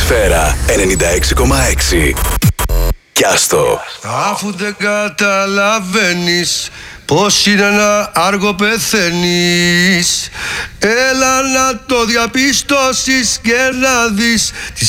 Σφαίρα 96,6. Πιάστο. Αφού δεν καταλαβαίνεις πως είναι να άργο πεθαίνεις, έλα να το διαπιστώσεις και να δεις